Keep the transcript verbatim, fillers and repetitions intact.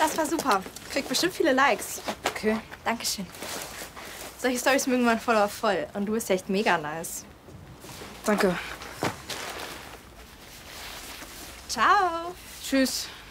Das war super. Kriegt bestimmt viele Likes. Okay. Dankeschön. Solche Storys mögen man voll auf voll. Und du bist echt mega nice. Danke. Ciao. Tschüss.